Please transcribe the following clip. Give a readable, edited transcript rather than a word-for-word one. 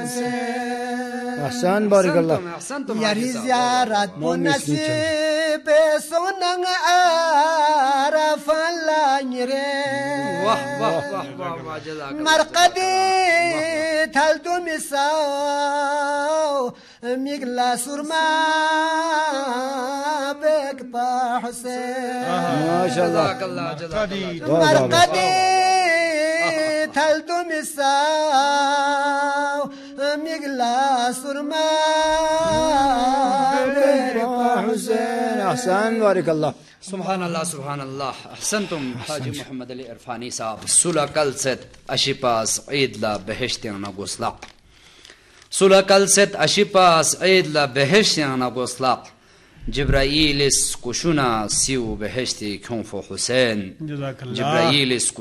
Hussain ahsan barakallah यारी ज़ियारत नसीब सोनंग आरफन लांगरे वाह वाह वाह वाह जज़ाकल्लाह मरकदी थल तुमिसाओ मिगला सुरमा बेकता हुसैन माशाल्लाह जज़ाकल्लाह जज़ाकल्लाह मरकदी थल तुमिसाओ मिगला सुरमा बेकता हुसैन ahsan barakallah सुभान अल्लाह अहसनतुम हाजी मोहम्मद अली इरफानी साहब सुला कल सेत अशिपास ईदला beheshtiana goslaq सुला कल सेत अशिपास ईदला beheshtiana goslaq जिब्राइल इस कुशुना सिउ beheshti kyon fo Hussein जज़ाकल्लाह जिब्राइल इस